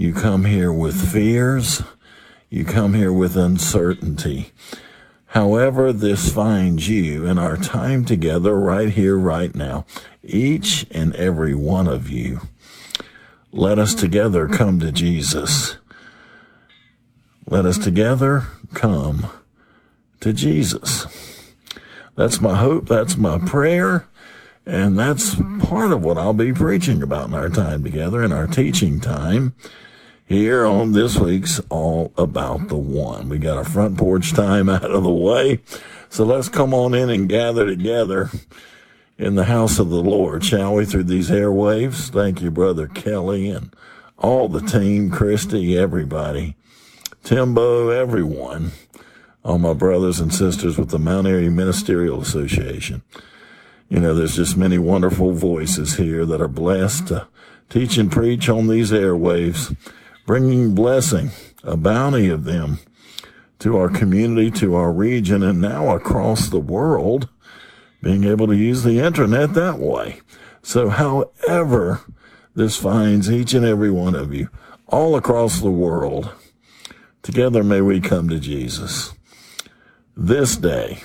You come here with fears. You come here with uncertainty. However this finds you in our time together right here, right now, each and every one of you, let us together come to Jesus. Let us together come to Jesus. That's my hope. That's my prayer. And that's part of what I'll be preaching about in our time together, in our teaching time here on this week's All About the One. We got our front porch time out of the way. So let's come on in and gather together in the house of the Lord, shall we, through these airwaves? Thank you, Brother Kelly, and all the team, Christy, everybody, Timbo, everyone, all my brothers and sisters with the Mount Airy Ministerial Association. You know, there's just many wonderful voices here that are blessed to teach and preach on these airwaves, bringing blessing, a bounty of them, to our community, to our region, and now across the world, being able to use the internet that way. So however this finds each and every one of you, all across the world, together may we come to Jesus this day.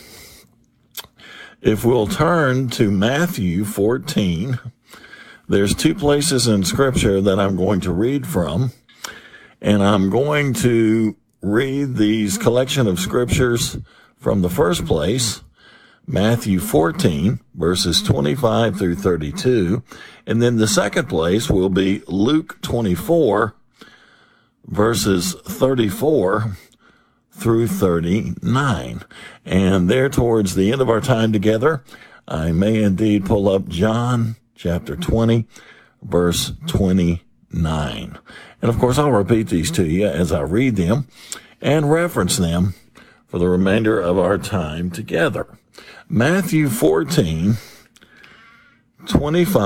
If we'll turn to Matthew 14, there's two places in Scripture that I'm going to read from, and I'm going to read these collection of Scriptures from the first place, Matthew 14, verses 25 through 32, and then the second place will be Luke 24, verses 34 through 39. And there towards the end of our time together, I may indeed pull up John chapter 20, verse 29. And of course, I'll repeat these to you as I read them and reference them for the remainder of our time together. Matthew 14, 25